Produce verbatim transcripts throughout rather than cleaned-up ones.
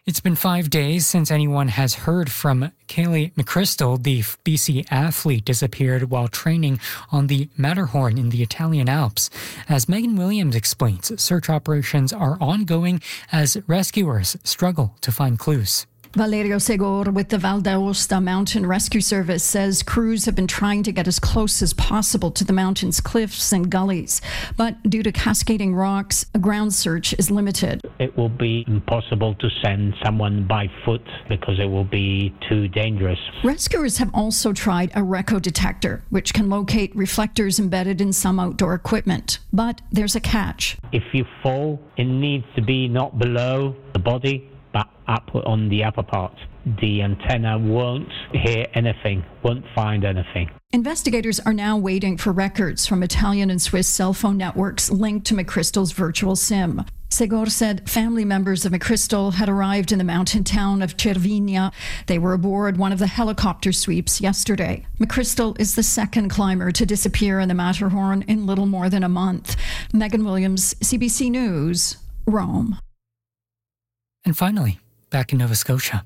It's been five days since anyone has heard from Kaylee McChrystal. The B C athlete disappeared while training on the Matterhorn in the Italian Alps. As Megan Williams explains, search operations are ongoing as rescuers struggle to find clues. Valerio Segor with the Val d'Aosta Mountain Rescue Service says crews have been trying to get as close as possible to the mountain's cliffs and gullies. But due to cascading rocks, a ground search is limited. It will be impossible to send someone by foot because it will be too dangerous. Rescuers have also tried a RECO detector, which can locate reflectors embedded in some outdoor equipment. But there's a catch. If you fall, it needs to be not below the body, but up on the upper part. The antenna won't hear anything, won't find anything. Investigators are now waiting for records from Italian and Swiss cell phone networks linked to McChrystal's virtual SIM. Segor said family members of McChrystal had arrived in the mountain town of Cervinia. They were aboard one of the helicopter sweeps yesterday. McChrystal is the second climber to disappear in the Matterhorn in little more than a month. Megan Williams, C B C News, Rome. And finally, back in Nova Scotia.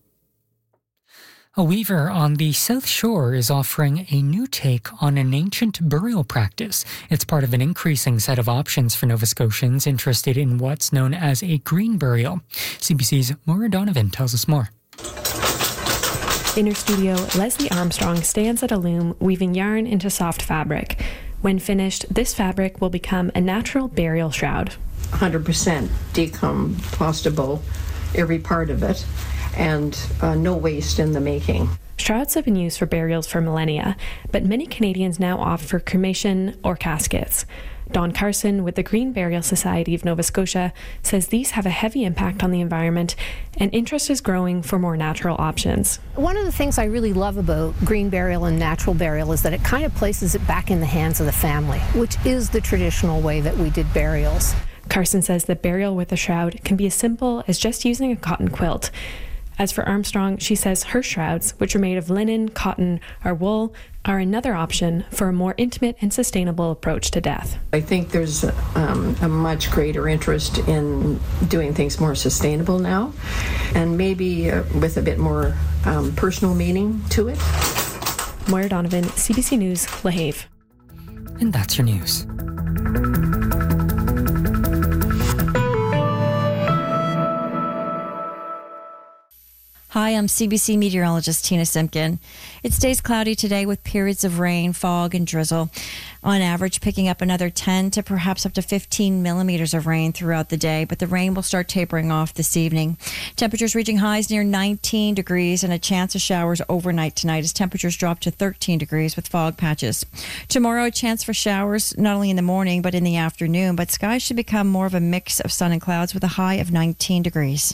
A weaver on the South Shore is offering a new take on an ancient burial practice. It's part of an increasing set of options for Nova Scotians interested in what's known as a green burial. C B C's Maura Donovan tells us more. In her studio, Leslie Armstrong stands at a loom weaving yarn into soft fabric. When finished, this fabric will become a natural burial shroud. one hundred percent decompostable, every part of it, and uh, no waste in the making. Shrouds have been used for burials for millennia, but many Canadians now opt for cremation or caskets. Don Carson with the Green Burial Society of Nova Scotia says these have a heavy impact on the environment, and interest is growing for more natural options. One of the things I really love about green burial and natural burial is that it kind of places it back in the hands of the family, which is the traditional way that we did burials. Carson says that burial with a shroud can be as simple as just using a cotton quilt. As for Armstrong, she says her shrouds, which are made of linen, cotton, or wool, are another option for a more intimate and sustainable approach to death. I think there's um, a much greater interest in doing things more sustainable now, and maybe uh, with a bit more um, personal meaning to it. Moira Donovan, C B C News, La Have. And that's your news. Hi, I'm C B C meteorologist Tina Simpkin. It stays cloudy today with periods of rain, fog, and drizzle. On average, picking up another ten to perhaps up to fifteen millimeters of rain throughout the day, but the rain will start tapering off this evening. Temperatures reaching highs near nineteen degrees and a chance of showers overnight tonight as temperatures drop to thirteen degrees with fog patches. Tomorrow, a chance for showers not only in the morning but in the afternoon, but skies should become more of a mix of sun and clouds with a high of nineteen degrees.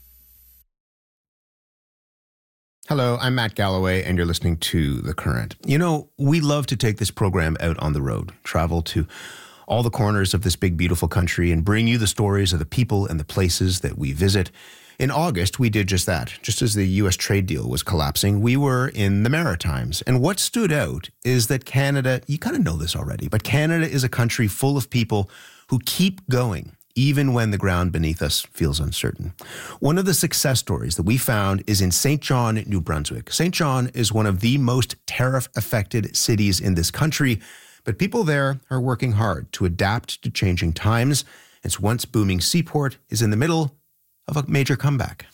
Hello, I'm Matt Galloway, and you're listening to The Current. You know, we love to take this program out on the road, travel to all the corners of this big, beautiful country, and bring you the stories of the people and the places that we visit. In August, we did just that. Just as the U S trade deal was collapsing, we were in the Maritimes. And what stood out is that Canada, you kind of know this already, but Canada is a country full of people who keep going, even when the ground beneath us feels uncertain. One of the success stories that we found is in Saint John, New Brunswick. Saint John is one of the most tariff-affected cities in this country, but people there are working hard to adapt to changing times. Its once booming seaport is in the middle of a major comeback.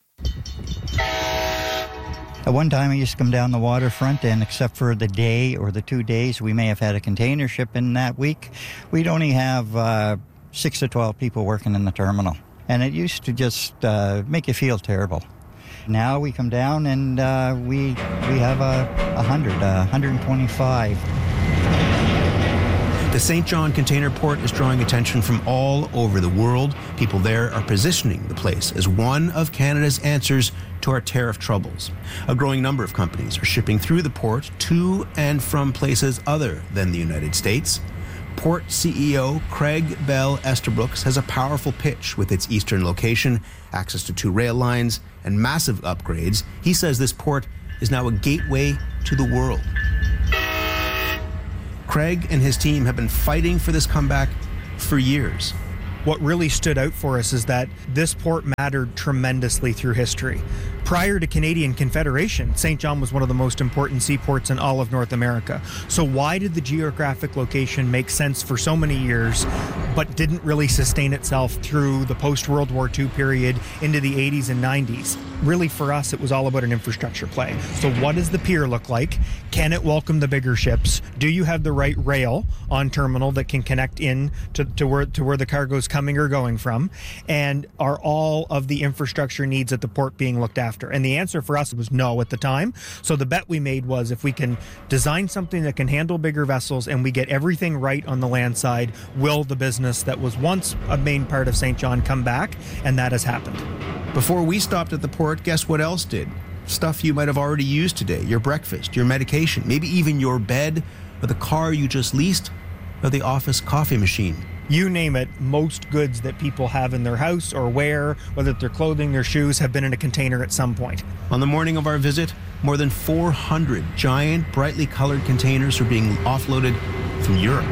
At one time, I used to come down the waterfront, and except for the day or the two days we may have had a container ship in that week, we'd only have uh, six to twelve people working in the terminal. And it used to just uh, make you feel terrible. Now we come down and uh, we we have a, a hundred, a one hundred twenty-five. The Saint John Container Port is drawing attention from all over the world. People there are positioning the place as one of Canada's answers to our tariff troubles. A growing number of companies are shipping through the port to and from places other than the United States. Port C E O Craig Bell Estabrooks has a powerful pitch with its eastern location, access to two rail lines, and massive upgrades. He says this port is now a gateway to the world. Craig and his team have been fighting for this comeback for years. what really stood out for us is that this port mattered tremendously through history. Prior to Canadian Confederation, Saint John was one of the most important seaports in all of North America. So why did the geographic location make sense for so many years, but didn't really sustain itself through the post-World War Two period into the eighties and nineties? Really, for us, it was all about an infrastructure play. So what does the pier look like? Can it welcome the bigger ships? Do you have the right rail on terminal that can connect in to, to where to where the cargo is coming or going from? And are all of the infrastructure needs at the port being looked after? And the answer for us was no at the time. So the bet we made was, if we can design something that can handle bigger vessels and we get everything right on the land side, will the business that was once a main part of Saint John come back? And that has happened. Before we stopped at the port, guess what else did? Stuff you might have already used today. Your breakfast, your medication, maybe even your bed, or the car you just leased, or the office coffee machine. You name it, most goods that people have in their house or wear, whether it's their clothing, their shoes, have been in a container at some point. On the morning of our visit, more than four hundred giant, brightly colored containers are being offloaded from Europe.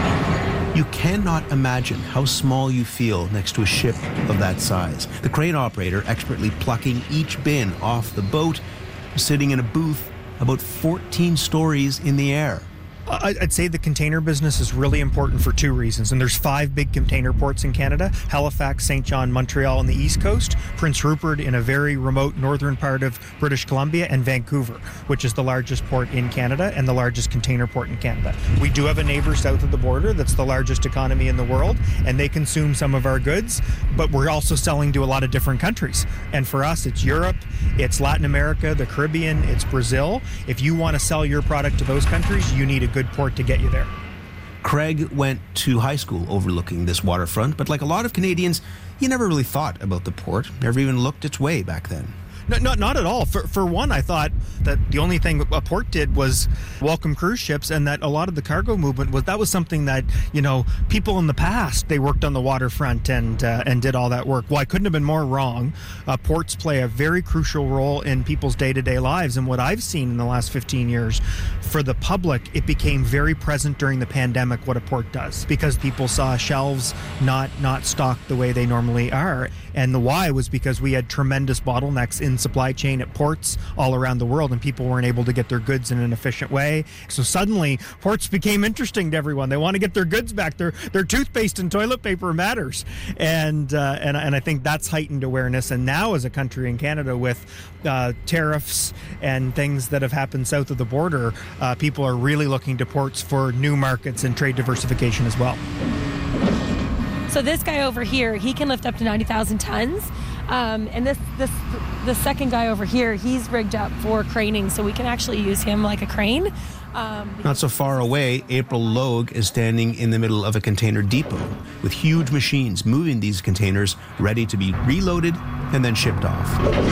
You cannot imagine how small you feel next to a ship of that size. The crane operator expertly plucking each bin off the boat, sitting in a booth about fourteen stories in the air. I'd say the container business is really important for two reasons, and there's five big container ports in Canada: Halifax, Saint John, Montreal on the East Coast, Prince Rupert in a very remote northern part of British Columbia, and Vancouver, which is the largest port in Canada and the largest container port in Canada. We do have a neighbor south of the border that's the largest economy in the world, and they consume some of our goods, but we're also selling to a lot of different countries. And for us, it's Europe, it's Latin America, the Caribbean, it's Brazil. If you want to sell your product to those countries, you need a good port to get you there. Craig went to high school overlooking this waterfront, but like a lot of Canadians, he never really thought about the port, never even looked its way back then. No, not, not at all. For, for one, I thought that the only thing a port did was welcome cruise ships, and that a lot of the cargo movement was, that was something that, you know, people in the past, they worked on the waterfront and uh, and did all that work. Well, I couldn't have been more wrong. Uh, ports play a very crucial role in people's day-to-day lives, and what I've seen in the last fifteen years, for the public, it became very present during the pandemic what a port does, because people saw shelves not, not stocked the way they normally are. And the why was because we had tremendous bottlenecks in supply chain at ports all around the world, and people weren't able to get their goods in an efficient way. So suddenly ports became interesting to everyone. They want to get their goods back. Their their toothpaste and toilet paper matters, and uh, and and I think that's heightened awareness. And now, as a country in Canada, with uh, tariffs and things that have happened south of the border, uh, people are really looking to ports for new markets and trade diversification as well. So this guy over here, he can lift up to ninety thousand tons. Um, and this, this, the second guy over here, he's rigged up for craning, so we can actually use him like a crane. Um, Not so far away, April Logue is standing in the middle of a container depot with huge machines moving these containers ready to be reloaded and then shipped off.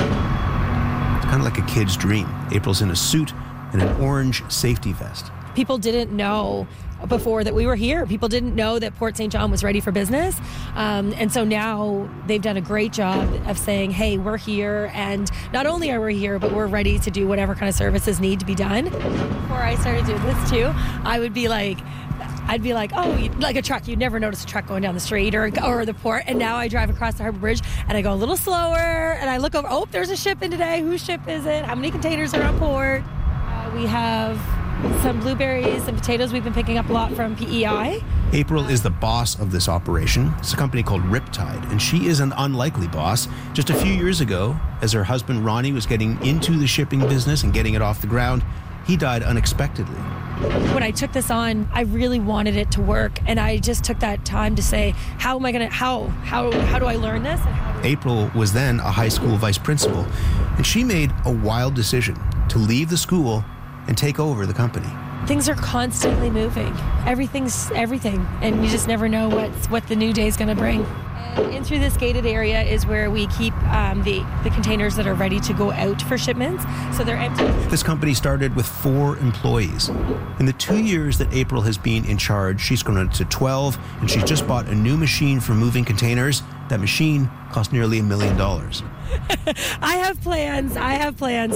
It's kind of like a kid's dream. April's in a suit and an orange safety vest. People didn't know before that we were here. People didn't know that Port Saint John was ready for business. Um, and so now they've done a great job of saying, hey, we're here. And not only are we here, but we're ready to do whatever kind of services need to be done. Before I started doing this too, I would be like, I'd be like, oh, like a truck. You'd never notice a truck going down the street or or the port. And now I drive across the Harbor Bridge and I go a little slower and I look over, oh, there's a ship in today. Whose ship is it? How many containers are on port? Uh, we have some blueberries and potatoes we've been picking up a lot from P E I. April is the boss of this operation. It's a company called Riptide, and she is an unlikely boss. Just a few years ago, as her husband Ronnie was getting into the shipping business and getting it off the ground, he died unexpectedly. When I took this on, I really wanted it to work, and I just took that time to say, how am I going to, how, how, how do I learn this? And how do April was then a high school vice principal, and she made a wild decision to leave the school and take over the company. Things are constantly moving. Everything's everything, and you just never know what's, what the new day is going to bring. And in through this gated area is where we keep um, the, the containers that are ready to go out for shipments, so they're empty. This company started with four employees. In the two years that April has been in charge, she's grown it to twelve, and she's just bought a new machine for moving containers. That machine cost nearly a million dollars. I have plans. I have plans.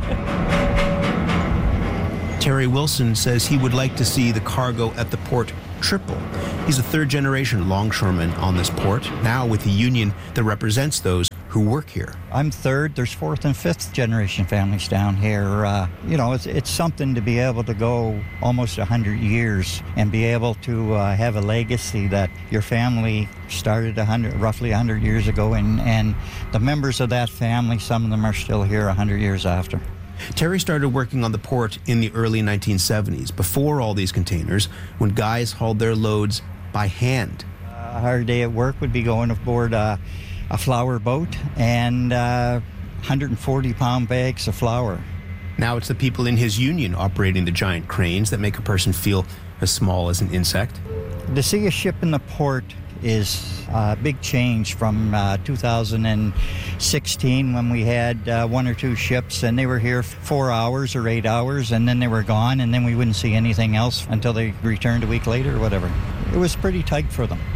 Terry Wilson says he would like to see the cargo at the port triple. He's a third-generation longshoreman on this port, now with a union that represents those who work here. I'm third. There's fourth and fifth generation families down here. Uh, you know, it's it's something to be able to go almost one hundred years and be able to uh, have a legacy that your family started one hundred, roughly one hundred years ago, and, and the members of that family, some of them are still here one hundred years after. Terry started working on the port in the early nineteen seventies, before all these containers, when guys hauled their loads by hand. A hard day at work would be going aboard uh, a flour boat and uh, one hundred forty pound bags of flour. Now it's the people in his union operating the giant cranes that make a person feel as small as an insect. To see a ship in the port is a big change from uh, two thousand sixteen when we had uh, one or two ships and they were here four hours or eight hours and then they were gone and then we wouldn't see anything else until they returned a week later or whatever. It was pretty tight for them.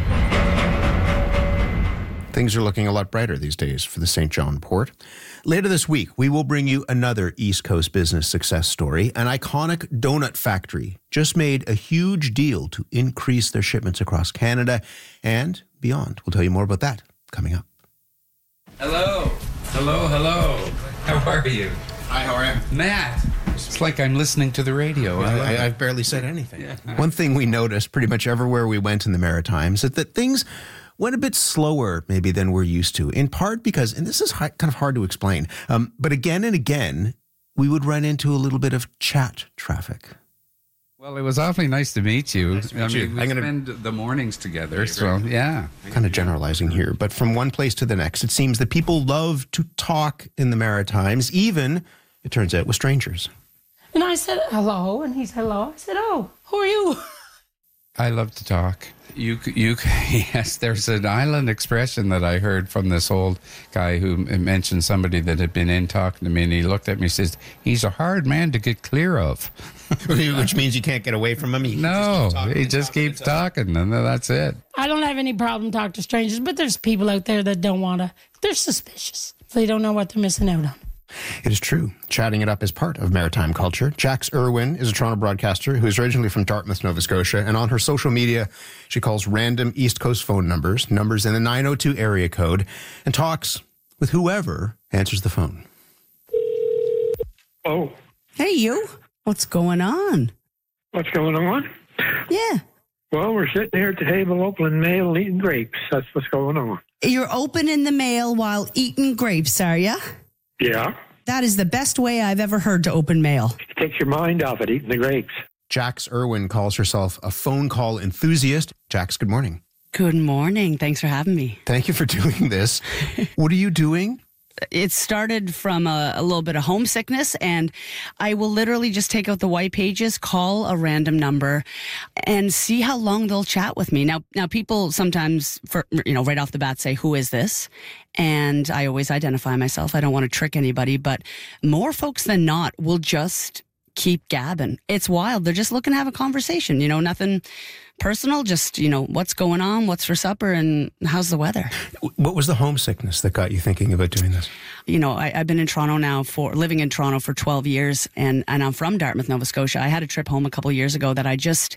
Things are looking a lot brighter these days for the Saint John port. Later this week, we will bring you another East Coast business success story. An iconic donut factory just made a huge deal to increase their shipments across Canada and beyond. We'll tell you more about that coming up. Hello. Hello, hello. How are you? Hi, how are you? Matt. It's like I'm listening to the radio. I, I, I've barely said anything. Yeah. One thing we noticed pretty much everywhere we went in the Maritimes is that things went a bit slower maybe than we're used to, in part because, and this is high, kind of hard to explain, um, but again and again, we would run into a little bit of chat traffic. Well, it was awfully nice to meet you. Nice to meet I you. mean, we I'm gonna, spend the mornings together, so yeah. Kind of generalizing here, but from one place to the next, it seems that people love to talk in the Maritimes, even, it turns out, with strangers. And I said, hello, and he said, hello. I said, oh, who are you? I love to talk. You, you, yes, there's an island expression that I heard from this old guy who mentioned somebody that had been in talking to me, and he looked at me and says, he's a hard man to get clear of. Which means you can't get away from him. He no, just he just keeps talking, and that's it. I don't have any problem talking to strangers, but there's people out there that don't want to. They're suspicious. They don't know what they're missing out on. It is true. Chatting it up is part of maritime culture. Jax Irwin is a Toronto broadcaster who is originally from Dartmouth, Nova Scotia, and on her social media, she calls random East Coast phone numbers, numbers in the nine oh two area code, and talks with whoever answers the phone. Oh. Hey, you. What's going on? What's going on? Yeah. Well, we're sitting here at the table opening mail, eating grapes. That's what's going on. You're opening the mail while eating grapes, are you? Yeah. That is the best way I've ever heard to open mail. It takes your mind off it, eating the grapes. Jax Irwin calls herself a phone call enthusiast. Jax, good morning. Good morning. Thanks for having me. Thank you for doing this. What are you doing? It started from a, a little bit of homesickness, and I will literally just take out the white pages, call a random number, and see how long they'll chat with me. Now, now people sometimes, for, you know, right off the bat say, "Who is this?" And I always identify myself. I don't want to trick anybody, but more folks than not will just keep gabbing. It's wild. They're just looking to have a conversation. You know, nothing personal, just, you know, what's going on, what's for supper, and how's the weather. What was the homesickness that got you thinking about doing this? You know, I, I've been in Toronto now for, living in Toronto for twelve years, and, and I'm from Dartmouth, Nova Scotia. I had a trip home a couple of years ago that I just...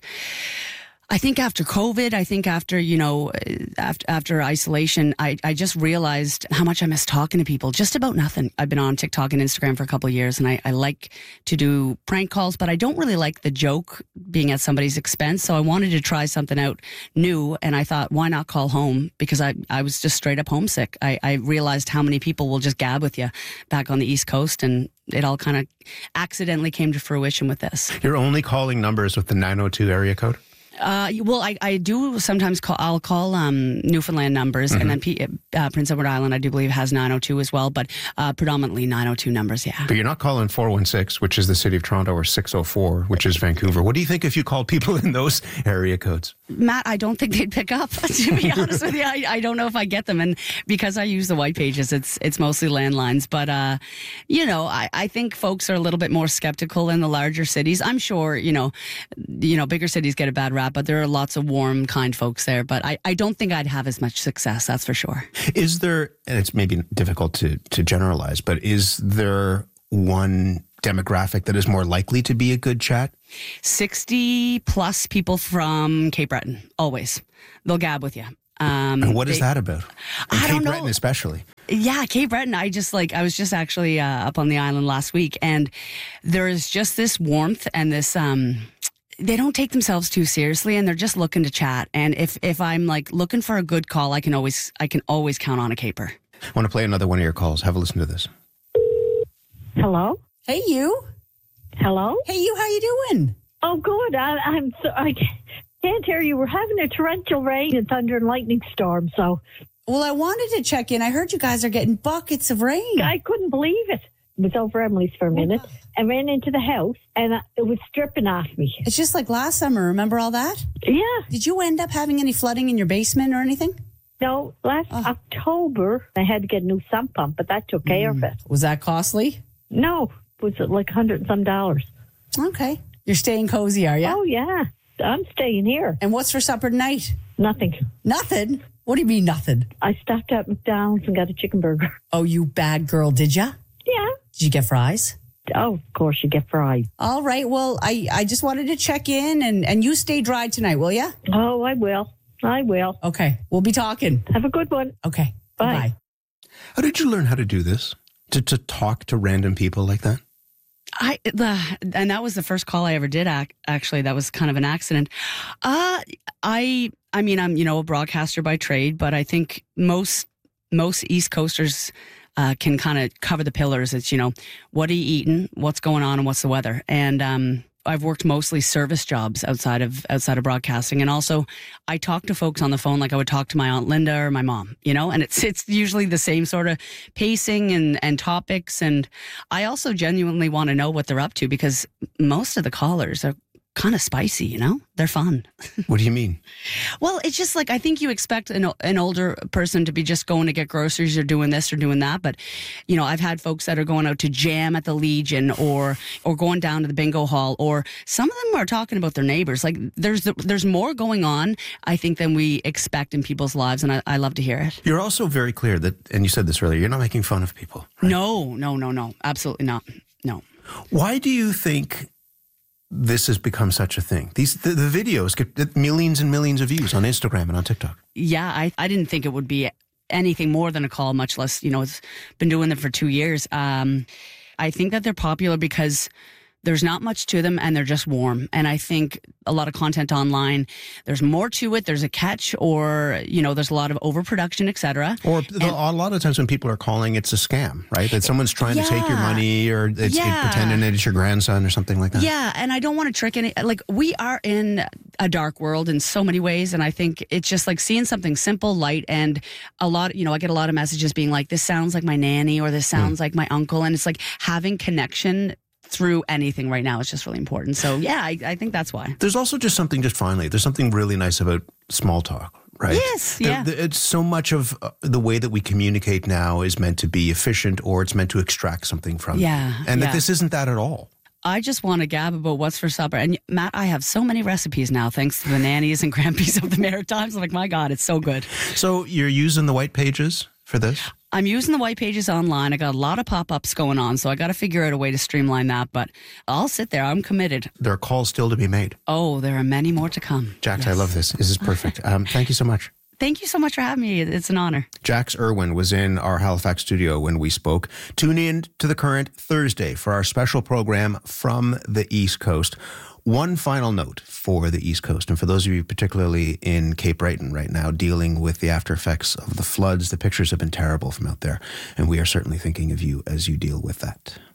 I think after COVID, I think after, you know, after, after isolation, I, I just realized how much I miss talking to people. Just about nothing. I've been on TikTok and Instagram for a couple of years, and I, I like to do prank calls, but I don't really like the joke being at somebody's expense. So I wanted to try something out new, and I thought, why not call home? Because I, I was just straight up homesick. I, I realized how many people will just gab with you back on the East Coast, and it all kind of accidentally came to fruition with this. You're only calling numbers with the nine oh two area code? Uh, well, I, I do sometimes call, I'll call, um, Newfoundland numbers, mm-hmm. and then P, uh, Prince Edward Island, I do believe, has nine oh two as well, but, uh, predominantly nine oh two numbers, yeah. But you're not calling four one six, which is the city of Toronto, or six oh four, which is Vancouver. What do you think if you called people in those area codes? Matt, I don't think they'd pick up, to be honest with you. I, I don't know if I get them, and because I use the white pages, it's, it's mostly landlines, but, uh, you know, I, I think folks are a little bit more skeptical in the larger cities. I'm sure, you know, you know, bigger cities get a bad rap, but there are lots of warm, kind folks there, but I, I don't think I'd have as much success, that's for sure. Is there, and it's maybe difficult to, to generalize, but is there one demographic that is more likely to be a good chat? sixty plus people from Cape Breton, always. They'll gab with you. Um, and what they, is that about? In I Cape don't know. Breton especially. Yeah, Cape Breton. I just like, I was just actually uh, up on the island last week, and there is just this warmth and this, um, they don't take themselves too seriously, and they're just looking to chat. And if, if I'm like looking for a good call, I can always, I can always count on a caper. I want to play another one of your calls. Have a listen to this. Hello? Hey, you. Hello? Hey, you. How you doing? Oh, good. I, I'm so, I can't hear you. We're having a torrential rain and thunder and lightning storm, so. Well, I wanted to check in. I heard you guys are getting buckets of rain. I couldn't believe it. I was over Emily's for a minute. I ran into the house, and it was dripping off me. It's just like last summer. Remember all that? Yeah. Did you end up having any flooding in your basement or anything? No, last oh. October, I had to get a new sump pump, but that took care mm. of it. Was that costly? No. Was it like a hundred and some dollars? Okay. You're staying cozy, are you? Oh, yeah. I'm staying here. And what's for supper tonight? Nothing. Nothing? What do you mean nothing? I stopped at McDonald's and got a chicken burger. Oh, you bad girl, did ya? Yeah. Did you get fries? Oh, of course you get fries. All right. Well, I, I just wanted to check in, and, and you stay dry tonight, will ya? Oh, I will. I will. Okay. We'll be talking. Have a good one. Okay. Bye. Bye. How did you learn how to do this? To, to talk to random people like that? I the and that was the first call I ever did. Ac- actually, that was kind of an accident. Uh I I mean I'm you know a broadcaster by trade, but I think most most East Coasters uh, can kind of cover the pillars. It's you know what are you eating, what's going on, and what's the weather. And um, I've worked mostly service jobs outside of outside of broadcasting, and also I talk to folks on the phone like I would talk to my Aunt Linda or my mom, you know, and it's it's usually the same sort of pacing and, and topics. And I also genuinely want to know what they're up to, because most of the callers are kind of spicy, you know, they're fun. What do you mean? Well, it's just like, I think you expect an, an older person to be just going to get groceries or doing this or doing that. But, you know, I've had folks that are going out to jam at the Legion or, or going down to the bingo hall, or some of them are talking about their neighbors. Like there's, the, there's more going on, I think, than we expect in people's lives. And I, I love to hear it. You're also very clear that, and you said this earlier, you're not making fun of people. Right? No, no, no, no. Absolutely not. No. Why do you think this has become such a thing? These the, the videos get millions and millions of views on Instagram and on TikTok. Yeah, I, I didn't think it would be anything more than a call, much less, you know, it's been doing them for two years. Um, I think that they're popular because there's not much to them and they're just warm. And I think a lot of content online, there's more to it. There's a catch, or, you know, there's a lot of overproduction, et cetera. Or and, a lot of times when people are calling, it's a scam, right? That someone's trying yeah, to take your money, or it's yeah. it, pretending that it's your grandson or something like that. Yeah, and I don't want to trick any, like, we are in a dark world in so many ways. And I think it's just like seeing something simple, light, and a lot, you know, I get a lot of messages being like, this sounds like my nanny, or this sounds mm. like my uncle. And it's like having connection through anything right now is just really important. So yeah, I, I think that's why. There's also just something, just finally, there's something really nice about small talk, right? Yes, the, yeah. The, it's so much of uh, the way that we communicate now is meant to be efficient, or it's meant to extract something from yeah, you. And yeah. that this isn't that at all. I just want to gab about what's for supper. And Matt, I have so many recipes now, thanks to the nannies and grandpies of the Maritimes. I'm like, my God, it's so good. So you're using the white pages for this? I'm using the white pages online. I got a lot of pop-ups going on, so I got to figure out a way to streamline that. But I'll sit there. I'm committed. There are calls still to be made. Oh, there are many more to come. Jax, yes. I love this. This is perfect. Um, thank you so much. Thank you so much for having me. It's an honor. Jax Irwin was in our Halifax studio when we spoke. Tune in to The Current Thursday for our special program from the East Coast. One final note for the East Coast, and for those of you particularly in Cape Breton right now dealing with the after effects of the floods, the pictures have been terrible from out there, and we are certainly thinking of you as you deal with that.